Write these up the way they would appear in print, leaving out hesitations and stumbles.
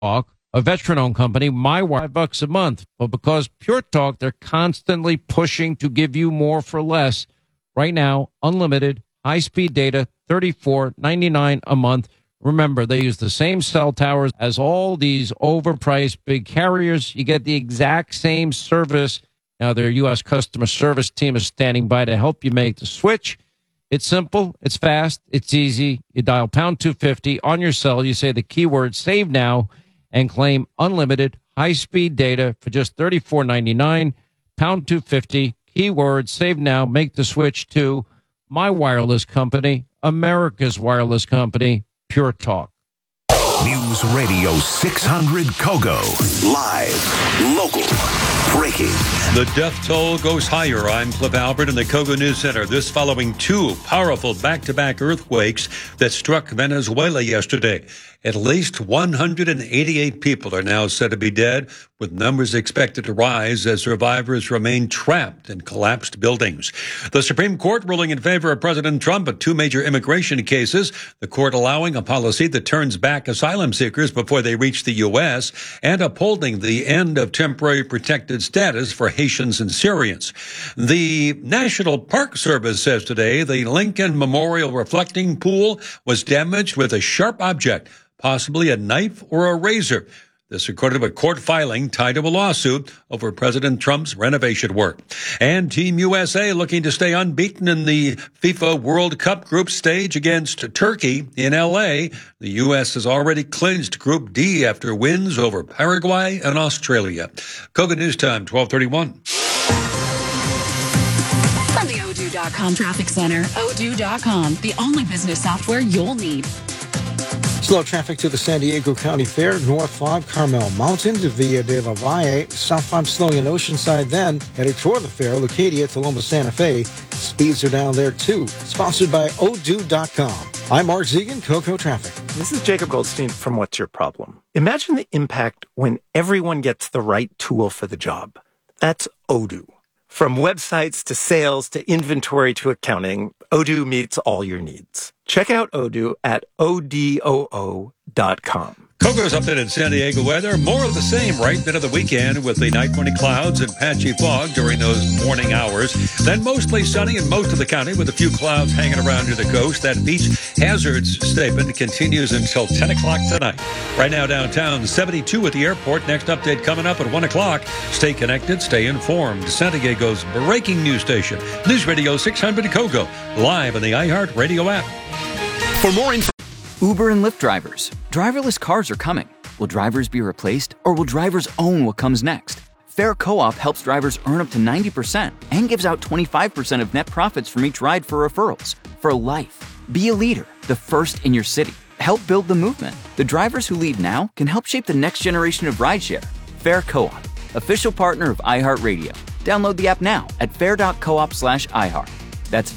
Talk, a veteran-owned company, $5 a month. But because Pure Talk, they're constantly pushing to give you more for less. Right now, unlimited, high-speed data, $34.99 a month. Remember, they use the same cell towers as all these overpriced big carriers. You get the exact same service. Now, their U.S. customer service team is standing by to help you make the switch. It's simple, it's fast, it's easy. You dial pound 250 on your cell. You say the keyword save now and claim unlimited high-speed data for just $34.99. Pound 250, keyword save now. Make the switch to my wireless company, America's wireless company, Pure Talk. News Radio 600 Kogo. Live, local, breaking. The death toll goes higher. I'm Cliff Albert in the Kogo News Center. This following two powerful back-to-back earthquakes that struck Venezuela yesterday. At least 188 people are now said to be dead, with numbers expected to rise as survivors remain trapped in collapsed buildings. The Supreme Court ruling in favor of President Trump on two major immigration cases, the court allowing a policy that turns back asylum seekers before they reach the U.S. and upholding the end of temporary protected status for Haitians and Syrians. The National Park Service says today the Lincoln Memorial Reflecting Pool was damaged with a sharp object, possibly a knife or a razor. This according to a court filing tied to a lawsuit over President Trump's renovation work. And Team USA looking to stay unbeaten in the FIFA World Cup group stage against Turkey in L.A. The U.S. has already clinched Group D after wins over Paraguay and Australia. Kogo News Time, 12:31. From the Odoo.com Traffic Center, Odoo.com, the only business software you'll need. Slow traffic to the San Diego County Fair, North 5, Carmel Mountain to Villa de la Valle, South 5 slowing in Oceanside, then headed toward the fair, Leucadia to Loma Santa Fe. Speeds are down there too. Sponsored by Odoo.com. I'm Mark Zegan, Coco Traffic. This is Jacob Goldstein from What's Your Problem? Imagine the impact when everyone gets the right tool for the job. That's Odoo. From websites to sales to inventory to accounting, Odoo meets all your needs. Check out Odoo at odoo.com. Kogo's updated San Diego weather. More of the same right into the weekend with the night morning clouds and patchy fog during those morning hours. Then mostly sunny in most of the county with a few clouds hanging around near the coast. That beach hazards statement continues until 10 o'clock tonight. Right now downtown, 72 at the airport. Next update coming up at 1 o'clock. Stay connected, stay informed. San Diego's breaking news station. News Radio 600 Kogo. Live on the iHeartRadio app. For more information. Uber and Lyft drivers. Driverless cars are coming. Will drivers be replaced, or will drivers own what comes next? Fair Co-op helps drivers earn up to 90% and gives out 25% of net profits from each ride for referrals. For life. Be a leader, the first in your city. Help build the movement. The drivers who lead now can help shape the next generation of rideshare. Fair Co-op, official partner of iHeartRadio. Download the app now at fair.coop/iHeart. That's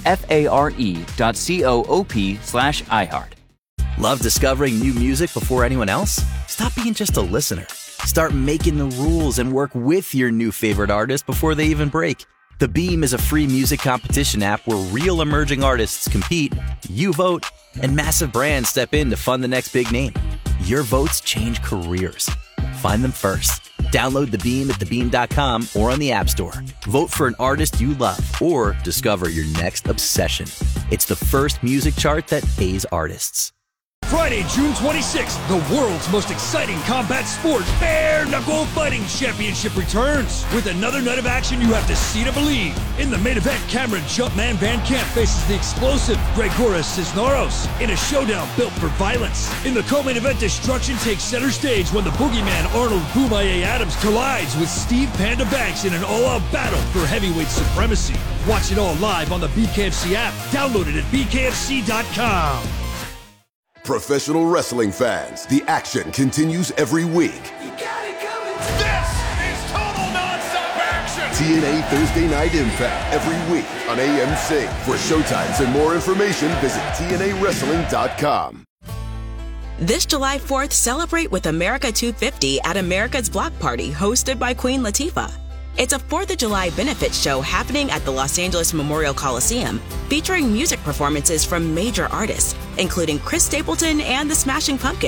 FARE.coop/iHeart. Love discovering new music before anyone else? Stop being just a listener. Start making the rules and work with your new favorite artist before they even break. The Beam is a free music competition app where real emerging artists compete, you vote, and massive brands step in to fund the next big name. Your votes change careers. Find them first. Download The Beam at thebeam.com or on the App Store. Vote for an artist you love or discover your next obsession. It's the first music chart that pays artists. Friday, June 26th, the world's most exciting combat sport, Bare Knuckle Fighting Championship returns. With another night of action you have to see to believe. In the main event, Cameron Jumpman Van Camp faces the explosive Gregoras Cisneros in a showdown built for violence. In the co-main event, destruction takes center stage when the boogeyman Arnold Boomaye Adams collides with Steve Panda Banks in an all-out battle for heavyweight supremacy. Watch it all live on the BKFC app. Download it at bkfc.com. Professional wrestling fans, the action continues every week. You got it coming. This is total nonstop action. TNA Thursday Night Impact every week on AMC. For showtimes and more information, visit TNAWrestling.com. This July 4th, celebrate with America 250 at America's Block Party, hosted by Queen Latifah. It's a 4th of July benefit show happening at the Los Angeles Memorial Coliseum, featuring music performances from major artists, including Chris Stapleton and the Smashing Pumpkins.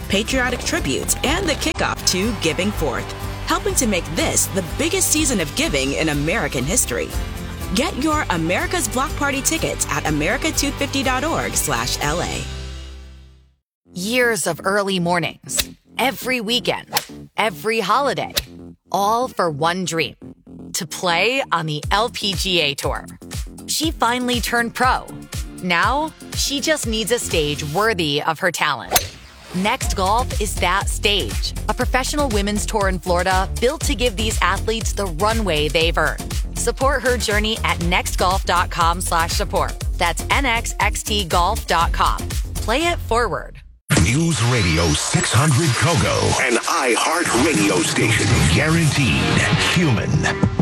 patriotic tributes, and the kickoff to Giving Fourth, helping to make this the biggest season of giving in American history. Get your America's Block Party tickets at america250.org/LA. Years of early mornings, every weekend, every holiday, all for one dream, to play on the LPGA Tour. She finally turned pro. Now, she just needs a stage worthy of her talent. Next Golf is that stage, a professional women's tour in Florida built to give these athletes the runway they've earned. Support her journey at nextgolf.com/support. That's nxxtgolf.com. Play it forward. News Radio 600 Kogo, an iHeart radio station. Guaranteed human.